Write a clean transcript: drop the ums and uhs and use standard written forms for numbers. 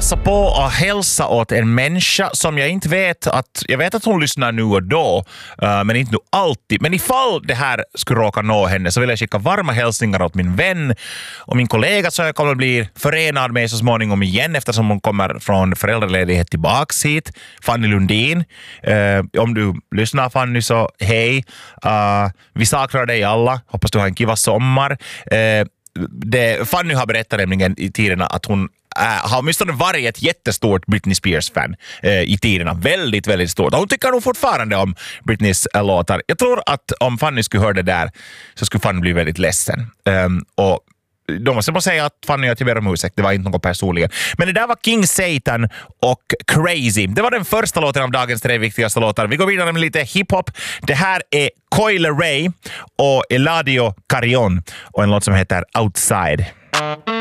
passa på att hälsa åt en människa som jag inte vet att... Jag vet att hon lyssnar nu och då, men inte nu alltid. Men ifall det här skulle råka nå henne så vill jag skicka varma hälsningar åt min vän och min kollega så jag kommer att bli förenad med så småningom igen eftersom hon kommer från föräldraledighet tillbaks hit. Fanny Lundin. Om du lyssnar Fanny så hej. Vi saknar dig alla. Hoppas du har en kiva sommar. Fanny har berättat nämligen i tiderna att hon har åtminstone varit ett jättestort Britney Spears-fan i tiderna. Väldigt, väldigt stort. Och hon tycker nog fortfarande om Britneys låtar. Jag tror att om Fanny skulle höra det där så skulle Fanny bli väldigt ledsen. Och då måste man säga att Fanny har till mer om ursäkt. Det var inte något personligen. Men det där var King Satan och Crazy. Det var den första låten av dagens 3 viktigaste låtar. Vi går vidare med lite hiphop. Det här är Coi Leray och Eladio Carrion och en låt som heter Outside.